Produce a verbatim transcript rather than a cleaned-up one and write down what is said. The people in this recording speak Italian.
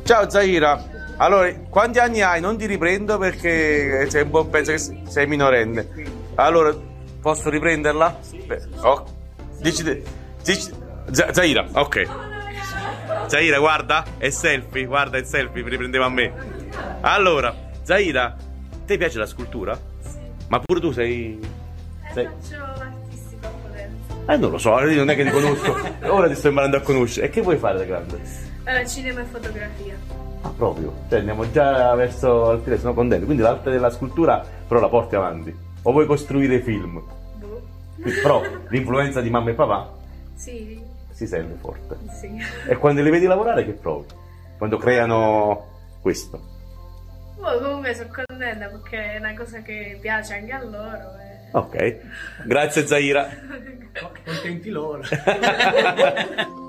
Ciao Zaira, allora quanti anni hai? Non ti riprendo perché sei un po', penso che sei minorenne. Allora, posso riprenderla? Beh, oh, dici, dici, Zaira, ok. Zaira, guarda, è selfie, guarda il selfie, mi riprendeva a me. Allora, Zaira, ti piace la scultura? Sì. Ma pure tu sei... Eh, sei... faccio l'artistico a Potenza. Eh, non lo so, non è che ti conosco. Ora ti sto imparando a conoscere. E che vuoi fare da grande? Eh, cinema e fotografia. Ah, proprio? Cioè andiamo già verso il fine, sono contento. Quindi l'arte della scultura però la porti avanti. O vuoi costruire film? Boh. Però l'influenza di mamma e papà Sì. si sente forte. Sì. E quando li vedi lavorare che provi? Quando creano questo? Boh, comunque sono contenta perché è una cosa che piace anche a loro. E... Ok, grazie Zaira. Contenti loro.